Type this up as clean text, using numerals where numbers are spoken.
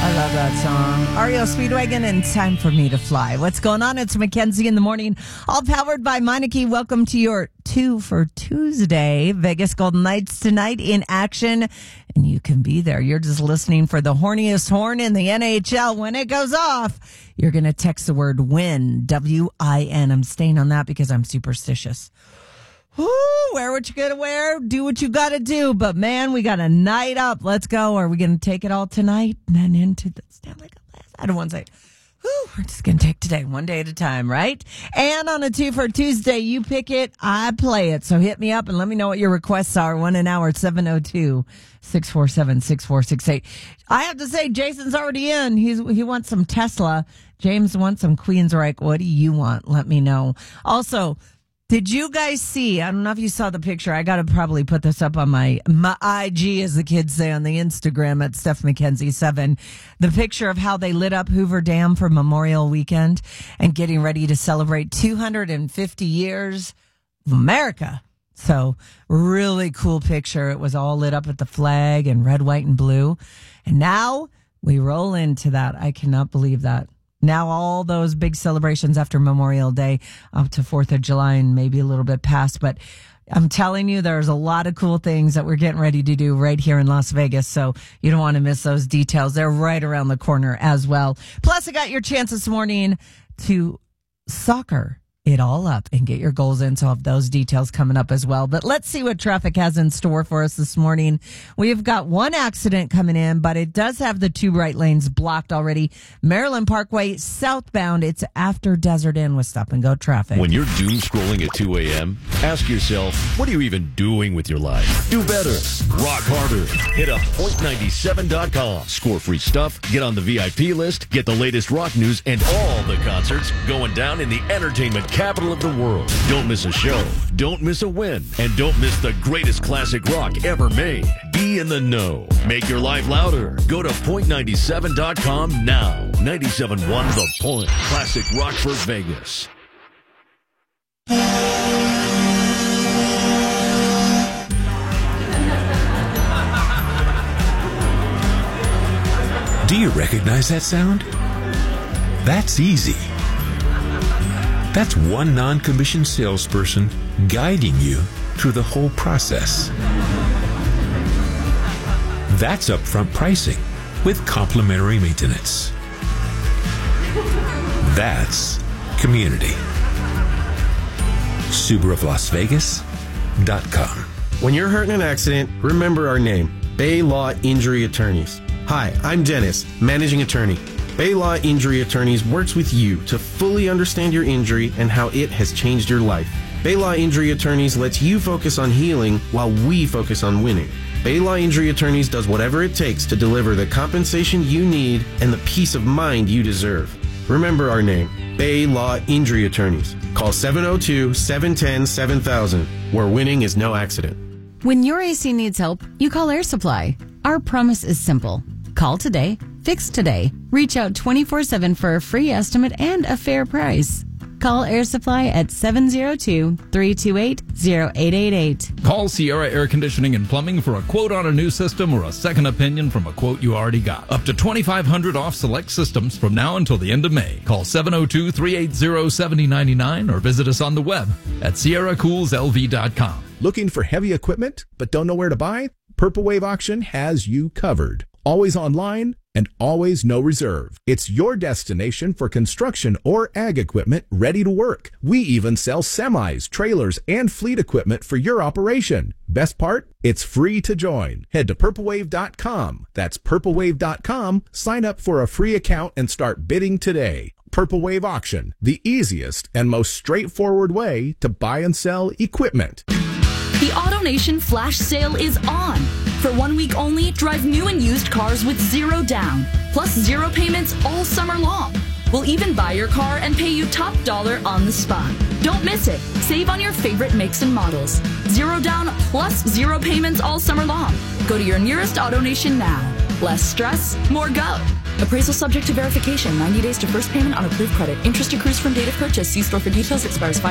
I love that song. REO Speedwagon and Time for Me to Fly. What's going on? It's Mackenzie in the morning, all powered by Meineke. Welcome to your 2 for Tuesday. Vegas Golden Knights tonight in action, and you can be there. You're just listening for the horniest horn in the NHL. When it goes off, you're going to text the word WIN, W-I-N. I'm staying on that because I'm superstitious. Woo, wear what you gotta wear, do what you gotta do. But man, we got a night up. Let's go. Are we gonna take it all tonight and then into the Stanley Cup? I don't want to say, whew, we're just gonna take today, one day at a time, right? And on a 2 for Tuesday, you pick it, I play it. So hit me up and let me know what your requests are. 1 an hour at 702-647-6468. I have to say, Jason's already in. He wants some Tesla. James wants some Queensryche. What do you want? Let me know. Also, did you guys see, I don't know if you saw the picture. I got to probably put this up on my IG, as the kids say, on the Instagram at Steph McKenzie 7. The picture of how they lit up Hoover Dam for Memorial Weekend and getting ready to celebrate 250 years of America. So really cool picture. It was all lit up with the flag and red, white, and blue. And now we roll into that. I cannot believe that. Now all those big celebrations after Memorial Day up to 4th of July and maybe a little bit past. But I'm telling you, there's a lot of cool things that we're getting ready to do right here in Las Vegas. So you don't want to miss those details. They're right around the corner as well. Plus, I got your chance this morning to soccer it all up and get your goals in. So I'll have those details coming up as well. But let's see what traffic has in store for us this morning. We've got one accident coming in, but it does have the 2 right lanes blocked already. Maryland Parkway southbound. It's after Desert Inn with stop and go traffic. When you're doom scrolling at 2 a.m., ask yourself, what are you even doing with your life? Do better. Rock harder. Hit up point97.com. Score free stuff. Get on the VIP list. Get the latest rock news and all the concerts going down in the entertainment capital of the world. Don't miss a show. Don't miss a win. And don't miss the greatest classic rock ever made. Be in the know. Make your life louder. Go to point97.com now. 97.1 The Point. Classic rock for Vegas. Do you recognize that sound? That's easy. That's one non-commissioned salesperson guiding you through the whole process. That's upfront pricing with complimentary maintenance. That's community. Subaru of Las Vegas.com. When you're hurt in an accident, remember our name, Bay Law Injury Attorneys. Hi, I'm Dennis, managing attorney. Bay Law Injury Attorneys works with you to fully understand your injury and how it has changed your life. Bay Law Injury Attorneys lets you focus on healing while we focus on winning. Bay Law Injury Attorneys does whatever it takes to deliver the compensation you need and the peace of mind you deserve. Remember our name, Bay Law Injury Attorneys. Call 702-710-7000, where winning is no accident. When your AC needs help, you call Air Supply. Our promise is simple. Call today, fix today. Reach out 24/7 for a free estimate and a fair price. Call Air Supply at 702-328-0888. Call Sierra Air Conditioning and Plumbing for a quote on a new system or a second opinion from a quote you already got. Up to $2,500 off select systems from now until the end of May. Call 702-380-7099 or visit us on the web at sierracoolslv.com. Looking for heavy equipment but don't know where to buy? Purple Wave Auction has you covered. Always online and always no reserve. It's your destination for construction or ag equipment ready to work. We even sell semis, trailers, and fleet equipment for your operation. Best part? It's free to join. Head to purplewave.com. That's purplewave.com. Sign up for a free account and start bidding today. Purple Wave Auction, the easiest and most straightforward way to buy and sell equipment. The AutoNation Flash Sale is on. For 1 week only, drive new and used cars with zero down, plus zero payments all summer long. We'll even buy your car and pay you top dollar on the spot. Don't miss it. Save on your favorite makes and models. Zero down plus zero payments all summer long. Go to your nearest AutoNation now. Less stress, more go. Appraisal subject to verification. 90 days to first payment on approved credit. Interest accrues from date of purchase. See store for details. Expires 5